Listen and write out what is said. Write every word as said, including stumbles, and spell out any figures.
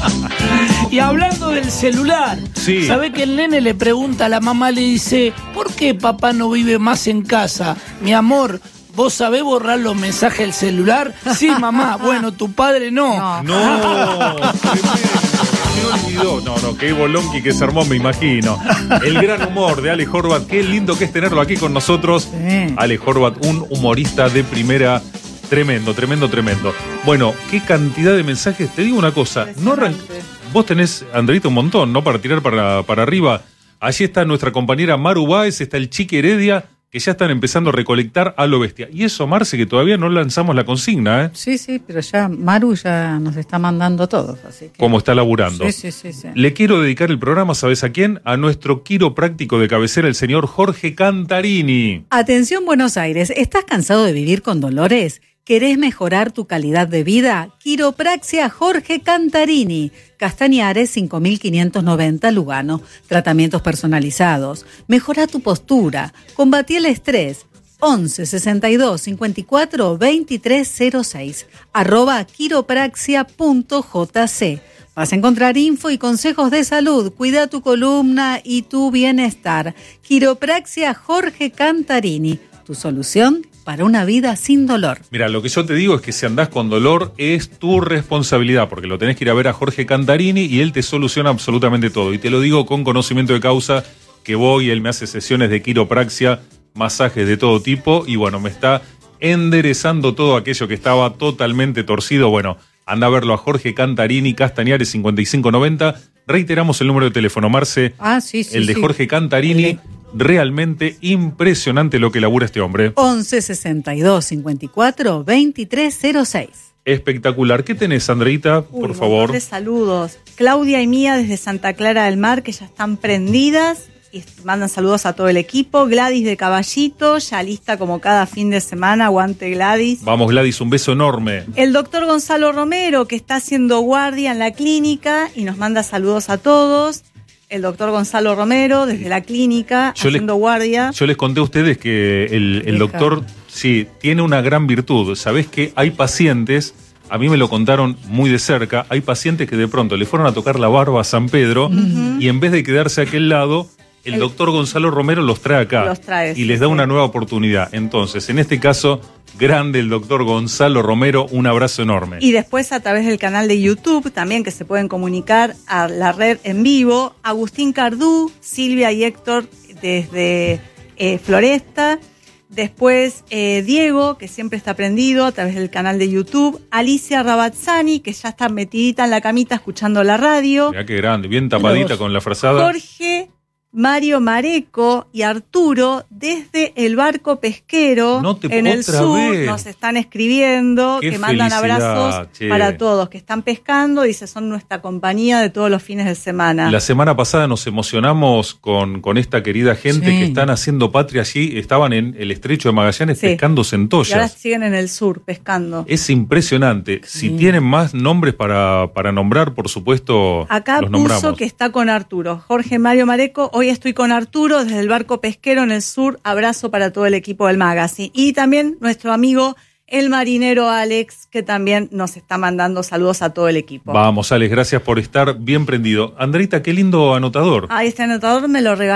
Y hablando del celular, sí. ¿sabe que el nene le pregunta a la mamá, le dice, ¿por qué papá no vive más en casa? Mi amor, ¿vos sabés borrar los mensajes del celular? Sí, mamá. Bueno, tu padre no. No, no se olvidó. No, no, qué bolonqui que se armó, me imagino. El gran humor de Ale Horvath. Qué lindo que es tenerlo aquí con nosotros. Sí. Ale Horvath, un humorista de primera. Tremendo, tremendo, tremendo. Bueno, qué cantidad de mensajes. Te digo una cosa. No arran... Vos tenés, Andreita, un montón, ¿no? Para tirar para, para arriba. Allí está nuestra compañera Maru Báez, está el Chiqui Heredia, que ya están empezando a recolectar a lo bestia. Y eso, Marce, que todavía no lanzamos la consigna, ¿eh? Sí, sí, pero ya Maru ya nos está mandando todos, así que... ¿Cómo está laburando? Sí, sí, sí, sí. Le quiero dedicar el programa, ¿sabes a quién? A nuestro quiropráctico de cabecera, el señor Jorge Cantarini. Atención, Buenos Aires, ¿estás cansado de vivir con dolores? ¿Querés mejorar tu calidad de vida? Quiropraxia Jorge Cantarini. Castañares cinco mil quinientos noventa Lugano. Tratamientos personalizados. Mejora tu postura. Combatí el estrés. once sesenta y dos cincuenta y cuatro veintitrés cero seis. Arroba quiropraxia punto jc. Vas a encontrar info y consejos de salud. Cuida tu columna y tu bienestar. Quiropraxia Jorge Cantarini. Tu solución para una vida sin dolor. Mira, lo que yo te digo es que si andás con dolor es tu responsabilidad, porque lo tenés que ir a ver a Jorge Cantarini y él te soluciona absolutamente todo. Y te lo digo con conocimiento de causa, que voy, él me hace sesiones de quiropraxia, masajes de todo tipo, y bueno, me está enderezando todo aquello que estaba totalmente torcido. Bueno, anda a verlo a Jorge Cantarini, Castañares cincuenta y cinco noventa. Reiteramos el número de teléfono, Marce. Ah, sí, sí. El de sí. Jorge Cantarini. El de... Realmente impresionante lo que labura este hombre. once sesenta y dos cincuenta y cuatro veintitrés cero seis. Espectacular. ¿Qué tenés, Andreita? Uy, por favor. De saludos. Claudia y Mía desde Santa Clara del Mar, que ya están prendidas y mandan saludos a todo el equipo. Gladys de Caballito, ya lista como cada fin de semana. Aguante, Gladys. Vamos, Gladys, un beso enorme. El doctor Gonzalo Romero, que está haciendo guardia en la clínica y nos manda saludos a todos. El doctor Gonzalo Romero, desde la clínica, yo haciendo les, guardia. Yo les conté a ustedes que el, el doctor, sí, tiene una gran virtud. Sabés que hay pacientes, a mí me lo contaron muy de cerca, hay pacientes que de pronto le fueron a tocar la barba a San Pedro, uh-huh. y en vez de quedarse a aquel lado, el, el doctor Gonzalo Romero los trae acá. Los trae, y sí, les da sí. una nueva oportunidad. Entonces, en este caso, grande el doctor Gonzalo Romero, un abrazo enorme. Y después a través del canal de YouTube también, que se pueden comunicar a la red en vivo, Agustín Cardú, Silvia y Héctor desde eh, Floresta, después eh, Diego, que siempre está prendido a través del canal de YouTube, Alicia Rabazzani, que ya está metidita en la camita escuchando la radio. Mirá qué grande, bien tapadita con la frazada. Jorge, Mario Mareco y Arturo desde el barco pesquero no te, en el sur vez. Nos están escribiendo, Qué que mandan abrazos che. para todos, que están pescando, dice, son nuestra compañía de todos los fines de semana. La semana pasada nos emocionamos con, con esta querida gente sí. que están haciendo patria allí, estaban en el estrecho de Magallanes sí. pescando centollas. Y ahora siguen en el sur pescando. Es impresionante. Sí. Si tienen más nombres para, para nombrar, por supuesto, acá los nombramos. Puso que está con Arturo, Jorge Mario Mareco. Hoy estoy con Arturo desde el barco pesquero en el sur. Abrazo para todo el equipo del Magazine. Y también nuestro amigo el marinero Alex, que también nos está mandando saludos a todo el equipo. Vamos, Alex, gracias por estar bien prendido. Andreita, qué lindo anotador. Ah, este anotador me lo regaló